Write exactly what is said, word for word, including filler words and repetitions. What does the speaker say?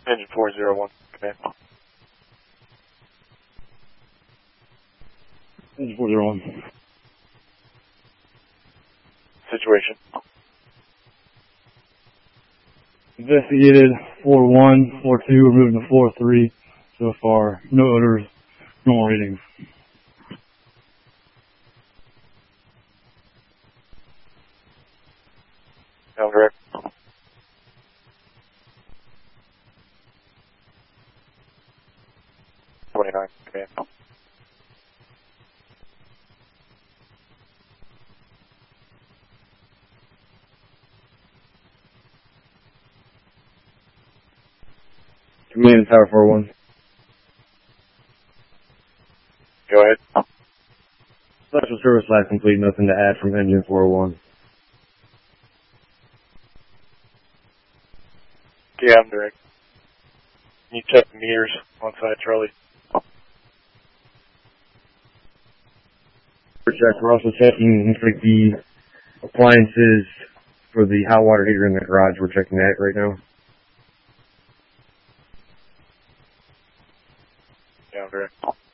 Engine four zero one, command. Engine four zero one. Situation. Investigated four one, four two, we're moving to four three so far. No odors, normal readings. Sound correct. twenty-nine, command. Command Tower four one. Go ahead. Special service life complete, nothing to add from engine four one. Yeah, I'm direct. You check the meters on side, Charlie. Check. We're also checking like the appliances for the hot water heater in the garage. We're checking that right now. Yeah, I'm direct.